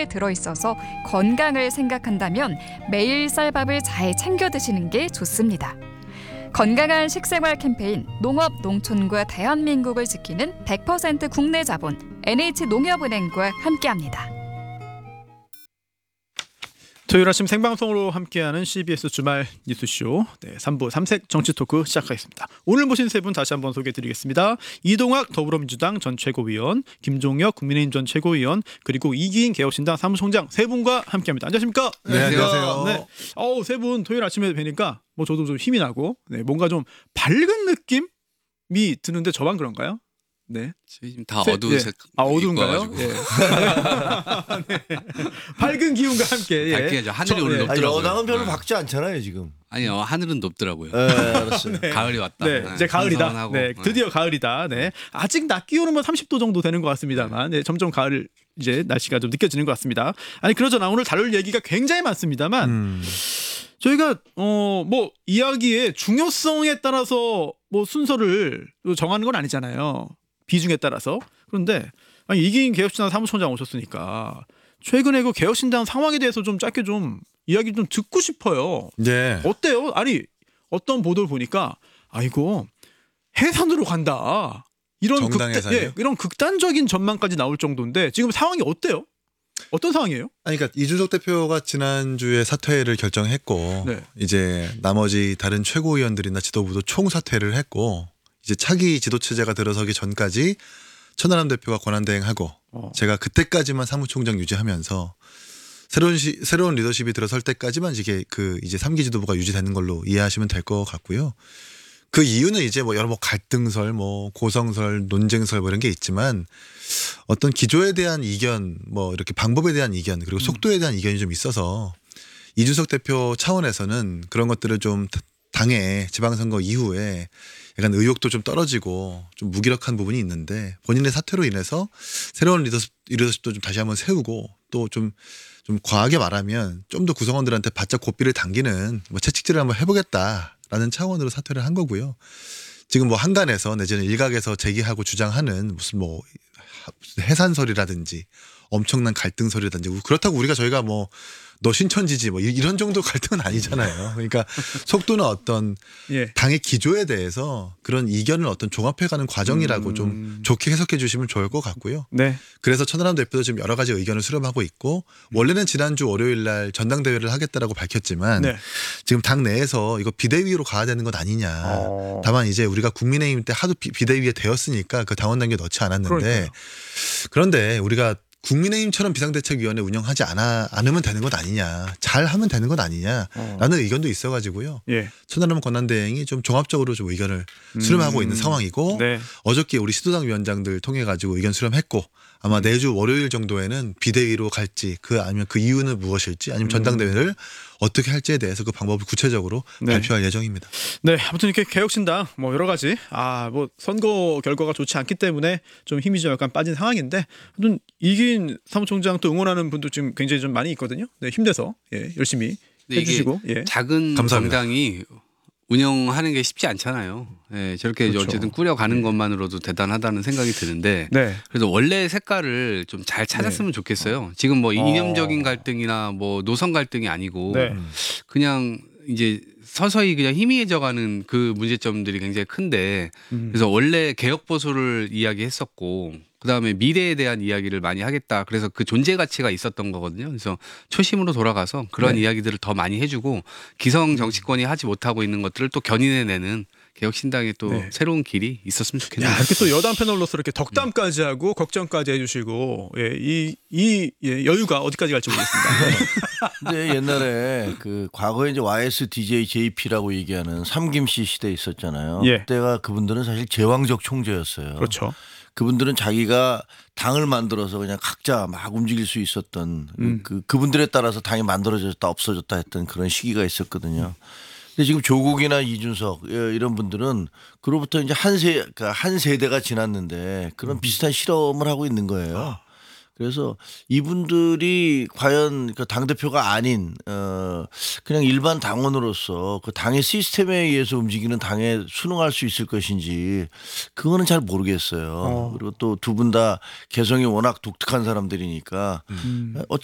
쌀에 들어있어서 건강을 생각한다면 매일 쌀밥을 잘 챙겨 드시는 게 좋습니다. 건강한 식생활 캠페인 농업, 농촌과 대한민국을 지키는 100% 국내 자본 NH농협은행과 함께합니다. 토요일 아침 생방송으로 함께하는 CBS 주말 뉴스쇼 3부 3색 정치 토크 시작하겠습니다. 오늘 모신 세 분 다시 한번 소개해드리겠습니다. 이동학 더불어민주당 전 최고위원, 김종혁 국민의힘 전 최고위원, 그리고 이기인 개혁신당 사무총장 세 분과 함께합니다. 안녕하십니까? 네, 안녕하세요. 네. 세 분 토요일 아침에 뵈니까 저도 좀 힘이 나고 뭔가 좀 밝은 느낌이 드는데 저만 그런가요? 네. 지금 다 어두운 색. 어두운가요? 예. 네. 밝은 기운과 함께. 밝게 하늘이 오늘 높더라고요. 여당은 별로 밝지 않잖아요 지금. 아니요, 하늘은 높더라고요. 네, 알았어요. 네. 가을이 왔다. 네, 이제 가을이다. 선선하고. 네, 드디어 가을이다. 네, 아직 낮 기온은 30도 정도 되는 것 같습니다만, 점점 가을 이제 날씨가 좀 느껴지는 것 같습니다. 아니 그러잖아 오늘 다룰 얘기가 굉장히 많습니다만. 저희가 이야기의 중요성에 따라서 순서를 정하는 건 아니잖아요. 비중에 따라서. 그런데 이기인 개혁신당 사무총장 오셨으니까 최근에 그 개혁신당 상황에 대해서 좀 짧게 좀 이야기 좀 듣고 싶어요. 네. 어때요? 아니 어떤 보도를 보니까 이거 해산으로 간다. 이런 이런 극단적인 전망까지 나올 정도인데 지금 상황이 어때요? 어떤 상황이에요? 그러니까 이준석 대표가 지난주에 사퇴를 결정했고 이제 나머지 다른 최고위원들이나 지도부도 총사퇴를 했고 이제 차기 지도체제가 들어서기 전까지 천하람 대표가 권한대행하고 제가 그때까지만 사무총장 유지하면서 새로운 리더십이 들어설 때까지만 이게 이제 3기 지도부가 유지되는 걸로 이해하시면 될 것 같고요. 그 이유는 이제 여러 갈등설, 고성설, 논쟁설 이런 게 있지만 어떤 기조에 대한 이견, 이렇게 방법에 대한 이견 그리고 속도에 대한 이견이 좀 있어서 이준석 대표 차원에서는 그런 것들을 좀 당의 지방선거 이후에 약간 의욕도 좀 떨어지고 좀 무기력한 부분이 있는데 본인의 사퇴로 인해서 새로운 리더십도 좀 다시 한번 세우고 또 좀 과하게 말하면 좀 더 구성원들한테 바짝 고삐를 당기는 채찍질을 한번 해보겠다라는 차원으로 사퇴를 한 거고요. 지금 한간에서 내지는 일각에서 제기하고 주장하는 무슨 해산설이라든지 엄청난 갈등설이라든지 그렇다고 저희가 너 신천지지 이런 정도 갈등은 아니잖아요. 그러니까 속도는 어떤 당의 기조에 대해서 그런 이견을 어떤 종합해가는 과정이라고 좀 좋게 해석해 주시면 좋을 것 같고요. 네. 그래서 천하람 대표도 지금 여러 가지 의견을 수렴하고 있고 원래는 지난주 월요일 날 전당대회를 하겠다라고 밝혔지만 지금 당 내에서 이거 비대위로 가야 되는 것 아니냐. 다만 이제 우리가 국민의힘 때 하도 비대위에 되었으니까 그 당원 단계 넣지 않았는데 그런데 우리가 국민의힘처럼 비상대책위원회 운영하지 않으면 되는 것 아니냐. 잘 하면 되는 것 아니냐라는 의견도 있어가지고요. 천하람 권한대행이 좀 종합적으로 좀 의견을 수렴하고 있는 상황이고 어저께 우리 시도당 위원장들 통해 가지고 의견 수렴했고 아마 내주 월요일 정도에는 비대위로 갈지 아니면 그 이유는 무엇일지 아니면 전당대회를 어떻게 할지에 대해서 그 방법을 구체적으로 발표할 예정입니다. 네, 아무튼 이렇게 개혁신당 여러 가지 선거 결과가 좋지 않기 때문에 좀 힘이 좀 약간 빠진 상황인데 아무튼 이기인 사무총장 또 응원하는 분도 지금 굉장히 좀 많이 있거든요. 네, 힘내서 열심히 해주시고 작은 정당이 운영하는 게 쉽지 않잖아요. 저렇게 그렇죠. 어쨌든 꾸려가는 것만으로도 대단하다는 생각이 드는데 그래서 원래 색깔을 좀 잘 찾았으면 좋겠어요. 지금 이념적인 갈등이나 노선 갈등이 아니고 그냥 이제 서서히 그냥 희미해져가는 그 문제점들이 굉장히 큰데 그래서 원래 개혁 보수를 이야기했었고 그다음에 미래에 대한 이야기를 많이 하겠다. 그래서 그 존재 가치가 있었던 거거든요. 그래서 초심으로 돌아가서 그런 이야기들을 더 많이 해주고 기성 정치권이 하지 못하고 있는 것들을 또 견인해내는 개혁신당의 또 새로운 길이 있었으면 좋겠네요. 이렇게 또 여당 패널로서 이렇게 덕담까지 하고 걱정까지 해주시고 이 여유가 어디까지 갈지 모르겠습니다. 근데 옛날에 과거에 이제 YSDJ JP라고 얘기하는 삼김씨 시대 있었잖아요. 그때가 그분들은 사실 제왕적 총재였어요. 그렇죠. 그분들은 자기가 당을 만들어서 그냥 각자 막 움직일 수 있었던 그분들에 따라서 당이 만들어졌다 없어졌다 했던 그런 시기가 있었거든요. 근데 지금 조국이나 이준석 이런 분들은 그로부터 이제 한 세대가 지났는데 그런 비슷한 실험을 하고 있는 거예요. 그래서 이분들이 과연 그 당대표가 아닌 그냥 일반 당원으로서 그 당의 시스템에 의해서 움직이는 당에 순응할 수 있을 것인지 그거는 잘 모르겠어요. 그리고 또 두 분 다 개성이 워낙 독특한 사람들이니까